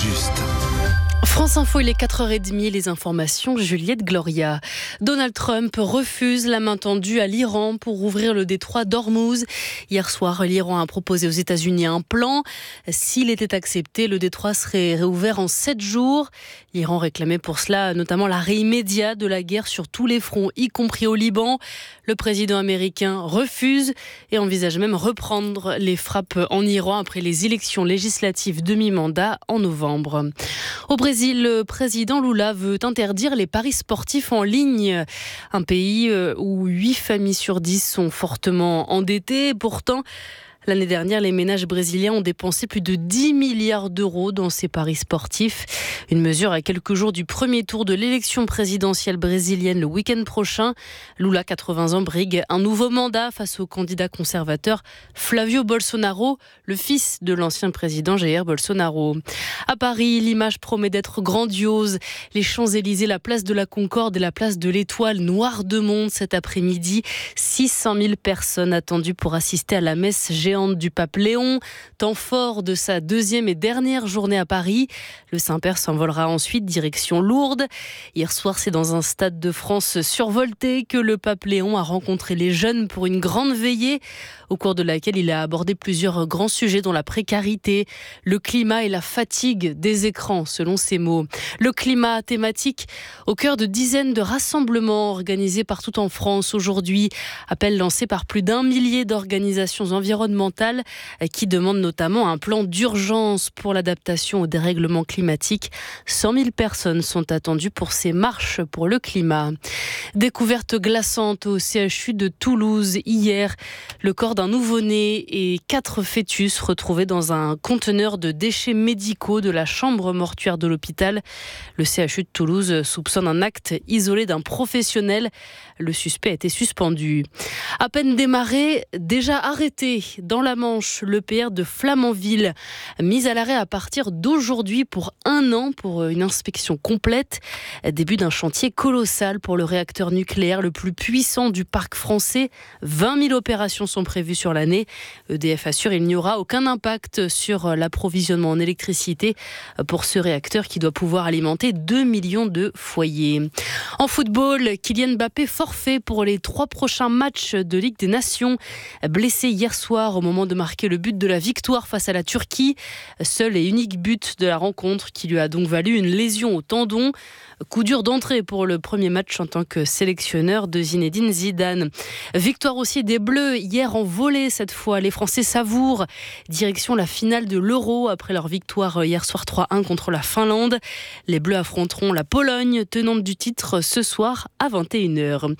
juste. France Info, il est 4h30, les informations, Juliette Gloria. Donald Trump refuse la main tendue à l'Iran pour ouvrir le détroit d'Ormuz. Hier soir, l'Iran a proposé aux États-Unis un plan. S'il était accepté, le détroit serait réouvert en 7 jours. L'Iran réclamait pour cela notamment l'arrêt immédiat de la guerre sur tous les fronts, y compris au Liban. Le président américain refuse et envisage même reprendre les frappes en Iran après les élections législatives de mi-mandat en novembre. Au Brésil, le président Lula veut interdire les paris sportifs en ligne. Un pays où 8 familles sur 10 sont fortement endettées. Pourtant, l'année dernière, les ménages brésiliens ont dépensé plus de 10 milliards d'euros dans ces paris sportifs. Une mesure à quelques jours du premier tour de l'élection présidentielle brésilienne le week-end prochain. Lula, 80 ans, brigue un nouveau mandat face au candidat conservateur Flavio Bolsonaro, le fils de l'ancien président Jair Bolsonaro. À Paris, l'image promet d'être grandiose. Les Champs-Élysées, la place de la Concorde et la place de l'Étoile, noire de monde cet après-midi. 600 000 personnes attendues pour assister à la messe géante du pape Léon, temps fort de sa deuxième et dernière journée à Paris. Le Saint-Père s'envolera ensuite direction Lourdes. Hier soir, c'est dans un stade de France survolté que le pape Léon a rencontré les jeunes pour une grande veillée, au cours de laquelle il a abordé plusieurs grands sujets dont la précarité, le climat et la fatigue des écrans, selon ses mots. Le climat thématique au cœur de dizaines de rassemblements organisés partout en France aujourd'hui. Appel lancé par plus d'1 millier d'organisations environnementales qui demandent notamment un plan d'urgence pour l'adaptation au dérèglement climatique. 100 000 personnes sont attendues pour ces marches pour le climat. Découverte glaçante au CHU de Toulouse hier. Le corps d'un nouveau-né et 4 fœtus retrouvés dans un conteneur de déchets médicaux de la chambre mortuaire de l'hôpital. Le CHU de Toulouse soupçonne un acte isolé d'un professionnel. Le suspect a été suspendu. À peine démarré, déjà arrêté dans la Manche, l'EPR de Flamanville, mis à l'arrêt à partir d'aujourd'hui pour 1 an pour une inspection complète. Début d'un chantier colossal pour le réacteur nucléaire le plus puissant du parc français. 20 000 opérations sont prévues sur l'année. EDF assure qu'il n'y aura aucun impact sur l'approvisionnement en électricité pour ce réacteur qui doit pouvoir alimenter 2 millions de foyers. En football, Kylian Mbappé forfait pour les 3 prochains matchs de Ligue des Nations. Blessé hier soir au moment de marquer le but de la victoire face à la Turquie. Seul et unique but de la rencontre qui lui a donc valu une lésion au tendon. Coup dur d'entrée pour le premier match en tant que sélectionneur de Zinedine Zidane. Victoire aussi des Bleus hier en volée cette fois. Les Français savourent. Direction la finale de l'Euro après leur victoire hier soir 3-1 contre la Finlande. Les Bleus affronteront la Pologne, tenante du titre, ce soir à 21h.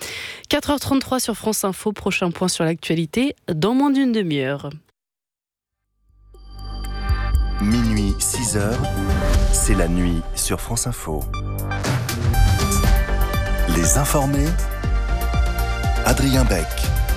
4h33 sur France Info. Prochain point sur l'actualité dans moins d'une demi-heure. Minuit, 6h, c'est la nuit sur France Info. Les informés, Adrien Beck.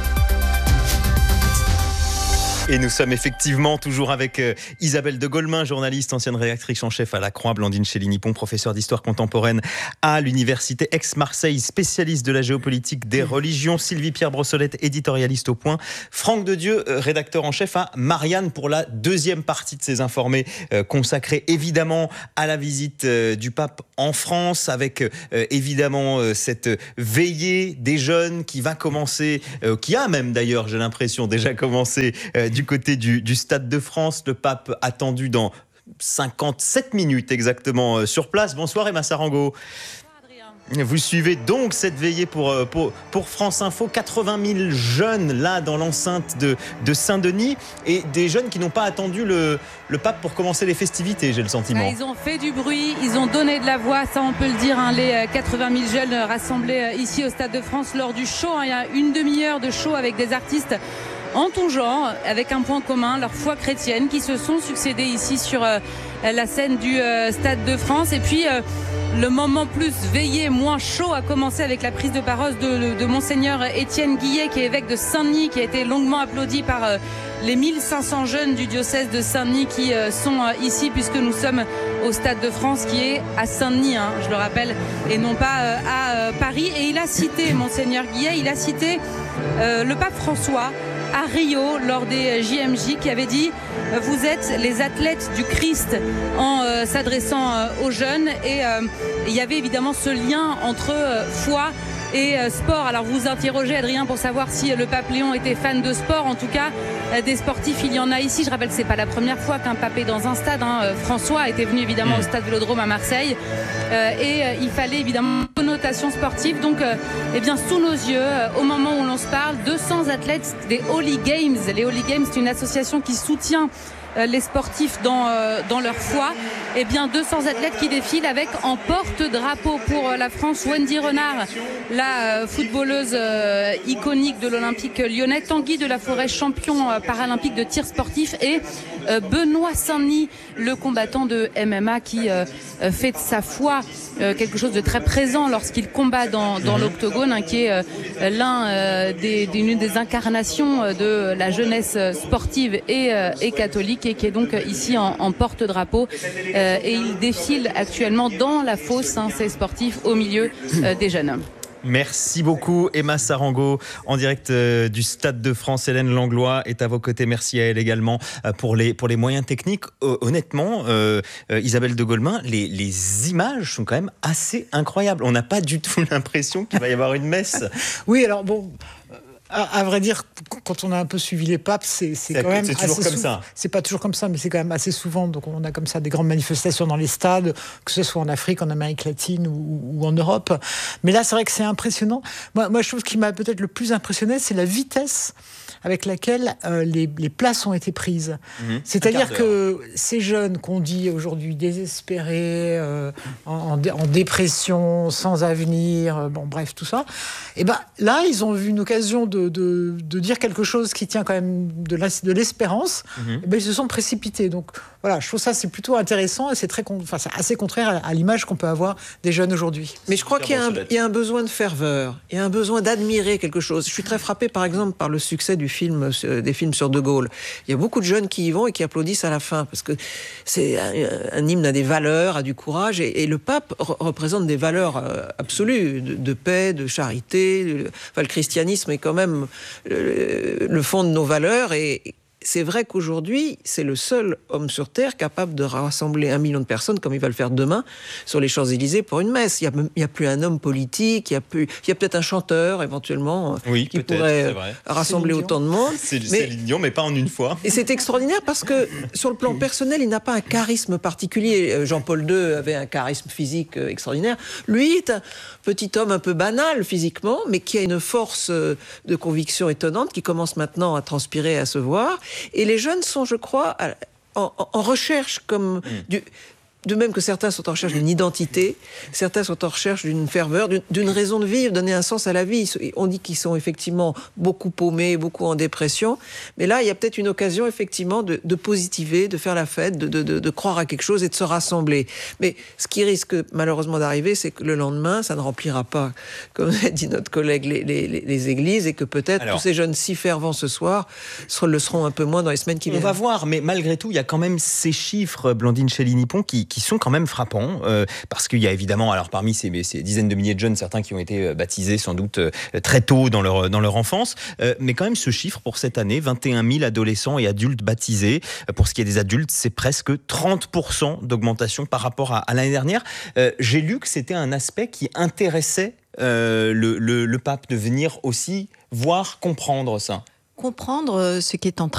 Et nous sommes effectivement toujours avec Isabelle de Golemin, journaliste, ancienne rédactrice en chef à La Croix, Blandine Chély-Nippon, professeure d'histoire contemporaine à l'université Aix-Marseille, spécialiste de la géopolitique des religions, Sylvie Pierre Brossolette, éditorialiste au Point, Franck Dedieu, rédacteur en chef à Marianne pour la deuxième partie de ces informés consacrés évidemment à la visite du pape en France, avec évidemment cette veillée des jeunes qui va commencer, qui a même d'ailleurs, j'ai l'impression, déjà commencé du côté du Stade de France. Le pape attendu dans 57 minutes exactement sur place. Bonsoir Emma Sarango. Vous suivez donc cette veillée pour France Info. 80 000 jeunes là dans l'enceinte de Saint-Denis et des jeunes qui n'ont pas attendu le pape pour commencer les festivités, j'ai le sentiment. Ils ont fait du bruit, ils ont donné de la voix, ça on peut le dire, les 80 000 jeunes rassemblés ici au Stade de France lors du show. Il y a une demi-heure de show avec des artistes en tout genre, avec un point commun, leur foi chrétienne, qui se sont succédés ici sur la scène du Stade de France. Et puis le moment plus veillé, moins chaud a commencé avec la prise de parole de Monseigneur Étienne Guillet, qui est évêque de Saint-Denis, qui a été longuement applaudi par les 1500 jeunes du diocèse de Saint-Denis qui sont ici, puisque nous sommes au Stade de France qui est à Saint-Denis, je le rappelle, et non pas à Paris. Et il a cité, Monseigneur Guillet, il a cité le pape François à Rio lors des JMJ qui avait dit vous êtes les athlètes du Christ en s'adressant aux jeunes et il y avait évidemment ce lien entre foi et sport. Alors vous interrogez Adrien pour savoir si le pape Léon était fan de sport. En tout cas, des sportifs, il y en a ici. Je rappelle que c'est pas la première fois qu'un pape est dans un stade. François était venu évidemment au stade Vélodrome à Marseille et il fallait évidemment une connotation sportive. Donc, sous nos yeux, au moment où l'on se parle, 200 athlètes des Holy Games. Les Holy Games, c'est une association qui soutient les sportifs dans leur foi. 200 athlètes qui défilent avec en porte-drapeau pour la France Wendy Renard, la footballeuse iconique de l'Olympique lyonnais, Tanguy de la Forêt, champion paralympique de tir sportif, et Benoît Saint-Denis, le combattant de MMA qui fait de sa foi quelque chose de très présent lorsqu'il combat dans l'octogone, qui est l'une des incarnations de la jeunesse sportive et catholique, et qui est donc ici en porte-drapeau. Et il défile actuellement dans la fosse, ces sportifs, au milieu des jeunes. Merci beaucoup Emma Sarango, en direct du Stade de France. Hélène Langlois est à vos côtés. Merci à elle également pour les moyens techniques. Honnêtement, Isabelle de Golemin, les images sont quand même assez incroyables. On n'a pas du tout l'impression qu'il va y avoir une messe. Oui, alors bon... À vrai dire, quand on a un peu suivi les papes, c'est quand même toujours comme ça. C'est pas toujours comme ça, mais c'est quand même assez souvent. Donc on a comme ça des grandes manifestations dans les stades, que ce soit en Afrique, en Amérique latine ou en Europe. Mais là, c'est vrai que c'est impressionnant. Moi, je trouve qui m'a peut-être le plus impressionné, c'est la vitesse avec laquelle les places ont été prises. C'est-à-dire que ces jeunes qu'on dit aujourd'hui désespérés, en dépression, sans avenir, bref, tout ça, et là, ils ont eu une occasion de dire quelque chose qui tient quand même de l'espérance. Ils se sont précipités. Donc voilà, je trouve ça c'est plutôt intéressant et c'est c'est assez contraire à l'image qu'on peut avoir des jeunes aujourd'hui. Mais je crois qu'il y a un besoin de ferveur, il y a un besoin d'admirer quelque chose. Je suis très frappé par exemple par le succès des films sur De Gaulle. Il y a beaucoup de jeunes qui y vont et qui applaudissent à la fin parce que c'est un hymne à des valeurs, à du courage, et le pape représente des valeurs absolues de paix, de charité. Le christianisme est quand même le fond de nos valeurs, et c'est vrai qu'aujourd'hui, c'est le seul homme sur Terre capable de rassembler 1 million de personnes, comme il va le faire demain, sur les Champs-Élysées pour une messe. Il n'y a plus un homme politique, il y a peut-être un chanteur, éventuellement, qui pourrait rassembler autant de monde. C'est Lignon, mais pas en une fois. Et c'est extraordinaire parce que, sur le plan personnel, il n'a pas un charisme particulier. Jean-Paul II avait un charisme physique extraordinaire. Lui est un petit homme un peu banal physiquement, mais qui a une force de conviction étonnante, qui commence maintenant à transpirer et à se voir. Et les jeunes sont, je crois, en recherche de même que certains sont en recherche d'une identité, certains sont en recherche d'une ferveur, d'une raison de vivre, donner un sens à la vie. On dit qu'ils sont effectivement beaucoup paumés, beaucoup en dépression, mais là, il y a peut-être une occasion effectivement de positiver, de faire la fête, de croire à quelque chose et de se rassembler. Mais ce qui risque malheureusement d'arriver, c'est que le lendemain, ça ne remplira pas, comme a dit notre collègue, les églises, et que peut-être tous ces jeunes si fervents ce soir le seront un peu moins dans les semaines qui viennent. On va voir, mais malgré tout, il y a quand même ces chiffres, Blandine Chély-Nippon, qui sont quand même frappants, parce qu'il y a évidemment, alors parmi ces dizaines de milliers de jeunes, certains qui ont été baptisés sans doute très tôt dans leur enfance, mais quand même ce chiffre pour cette année, 21 000 adolescents et adultes baptisés. Pour ce qui est des adultes, c'est presque 30% d'augmentation par rapport à l'année dernière. J'ai lu que c'était un aspect qui intéressait le pape, de venir aussi voir, comprendre ça. Comprendre ce qui est en train